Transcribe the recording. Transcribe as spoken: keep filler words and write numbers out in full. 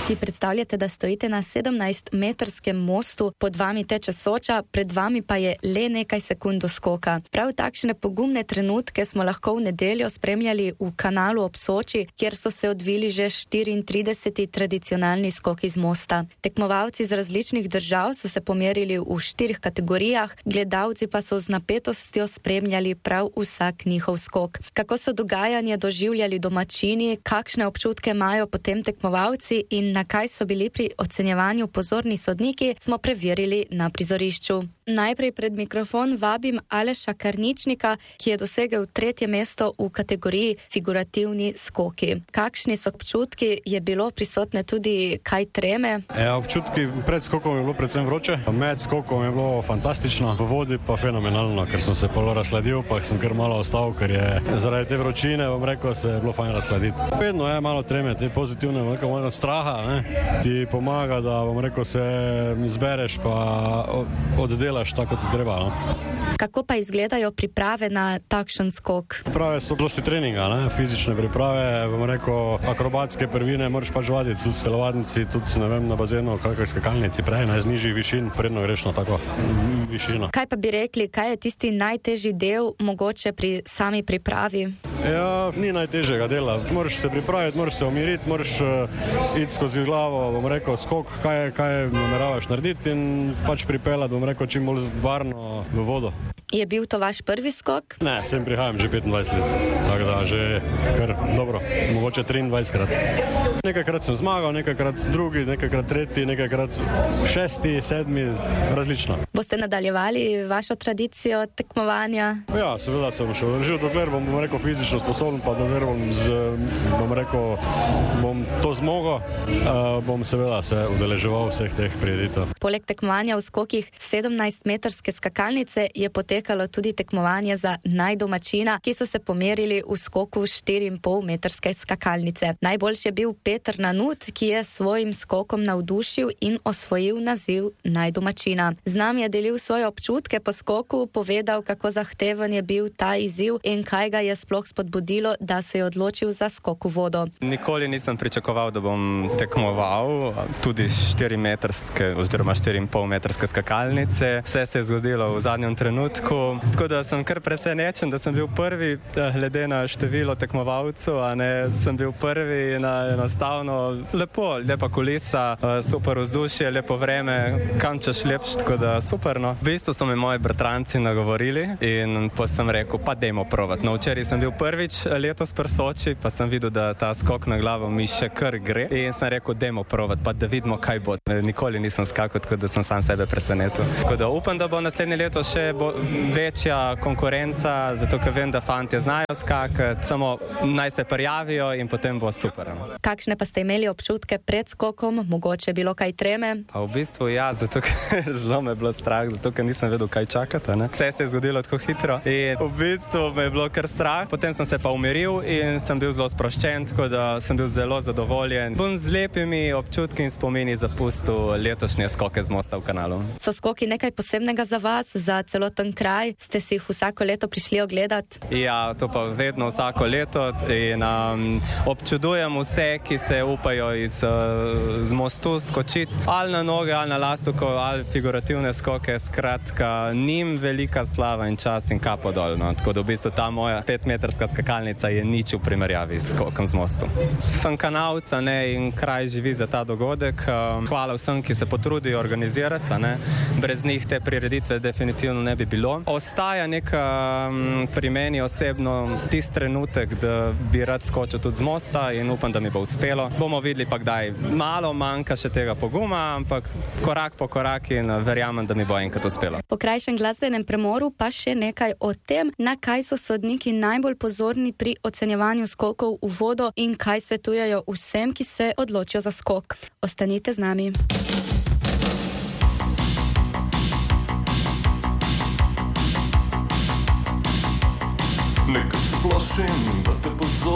Si predstavljate, da stojite na sedemnajstmetrskem mostu, pod vami teče Soča, pred vami pa je le nekaj sekund do skoka. Prav takšne pogumne trenutke smo lahko v nedeljo spremljali v Kanalu ob Soči, kjer so se odvili že štiriintrideseti tradicionalni skoki z mosta. Tekmovalci iz različnih držav so se pomerili v štirih kategorijah, gledalci pa so z napetostjo spremljali prav vsak njihov skok. Kako so dogajanje doživljali domačini, kakšne občutke imajo potem tekmovalci in na kaj so bili pri ocenjevanju pozorni sodniki, smo preverili na prizorišču. Najprej pred mikrofon vabim Aleša Karničnika, ki je dosegel tretje mesto v kategoriji figurativni skoki. Kakšni so občutki, je bilo prisotne tudi kaj treme? Ja, občutki pred skokom je bilo predvsem vroče, med skokom je bilo fantastično, v vodi pa fenomenalno, ker sem se polo razsladil, pa sem kar malo ostal, ker je zaradi te vročine, bom rekel, se je bilo fajn razsladiti. Vedno je malo treme, te pozitivne, bom rekel, malo straha, ne, ti pomaga, da, bom rekel, se zbereš pa oddelaš tako, kot treba, no. Kako pa izgledajo priprave na takšen skok? Priprave so dosti treninga, ne, fizične priprave, bom rekel, akrobatske prvine, moraš pač vaditi tudi v telovadnici, tudi, ne vem, na bazenu, kakoj skakalnici prej, ne, z nižjih višin, predno greš na tako višino. Kaj pa bi rekli, kaj je tisti najtežji del mogoče pri sami pripravi? Ja, ni najtežjega dela. Moraš se pripraviti, moraš se umiriti, moraš uh, iti skozi glavo, bom rekel, skok, kaj, kaj nameravaš narediti in pač pripeljati, bom rekel, čim bolj varno v vodo. Je bil to vaš prvi skok? Ne, sem prihajam že petindvajset let, tako da že kar dobro, mogoče triindvajsetkrat. Nekajkrat sem zmagal, nekajkrat drugi, nekajkrat tretji, nekajkrat šesti, sedmi, različno. Boste nadaljevali vašo tradicijo tekmovanja? Ja, seveda sem še držal, dokler bom, bom rekel, fizično sposoben, pa dokler bom, z, bom rekel, bom to zmogel, uh, bom seveda se udeleževal vseh teh prireditev. Poleg tekmovanja v skokih sedemnajstmetrske skakalnice je potekalo tudi tekmovanje za najdomačina, ki so se pomerili v skoku štiriinpolmetrske skakalnice. Najboljši je bil Peter Nanut, ki je svojim skokom navdušil in osvojil naziv najdomačina. Z nami je delil svoje občutke po skoku, povedal, kako zahteven je bil ta izziv in kaj ga je sploh spodbudilo, da se je odločil za skok v vodo. Nikoli nisem pričakoval, da bom tekmoval tudi štirimetrske oziroma štiriinpolmetrske skakalnice. Vse se je zgodilo v zadnjem trenutku, tako da sem kar presenečen, da sem bil prvi, glede na število tekmovalcev, a ne, sem bil prvi na enostavno lepo, lepa kulisa, super vzdušje, lepo vreme, kam češ lepš, tako da super, no. V bistvu so me moji bratranci nagovorili in pa sem rekel, pa dajmo provat. No, včeraj sem bil prvič letos pri Soči, pa sem videl, da ta skok na glavo mi še kar gre in sem rekel, dajmo provat, pa da vidimo, kaj bo. Nikoli nisem skakal, tako da sem sam sebe presenetil. Tako da upam, da bo naslednje leto še bo večja konkurenca, zato ker vem, da fantje znajo skakati, samo naj se prijavijo in potem bo super. Kakšne pa ste imeli občutke pred skokom? Mogoče bilo kaj treme? Pa v bistvu ja, zato ker zelo me je bilo strah, zato ker nisem vedel, kaj čakati, ne. Vse se je zgodilo tako hitro in v bistvu me je bilo kar strah. Potem sem se pa umiril in sem bil zelo sproščen, tako da sem bil zelo zadovoljen. Bom z lepimi občutki in spomini zapustil letošnje skoke z mosta v Kanalu. So skoki nekaj posebnega za vas, za celoten kraj? Ste si jih vsako leto prišli ogledati? Ja, to pa vedno vsako leto in um, občudujem vse, ki se upajo iz, uh, z mostu skočiti, ali na noge, ali na lastuko, ali figurativne skoke, skratka, njim velika slava in čas in kapo dol, no. Tako da v bistvu ta moja petmetrska skakalnica je nič v primerjavi s skokom z mostu. Sem Kanalca, ne, in kraj živi za ta dogodek. Hvala vsem, ki se potrudijo organizirati, ne. Brez njih te prireditve definitivno ne bi bilo. Ostaja neka pri meni osebno tisti trenutek, da bi rad skočil tudi z mosta in upam, da mi bo uspelo. Bomo videli pa kdaj. Malo manjka še tega poguma, ampak korak po korak in verjamem, da mi bo enkrat uspelo. Po krajšem glasbenem premoru pa še nekaj o tem, na kaj so sodniki najbolj pozorni pri ocenjevanju skokov v vodo in kaj svetujejo vsem, ki se odločijo za skok. Ostanite z nami. Nekaj se plašim, da te pozor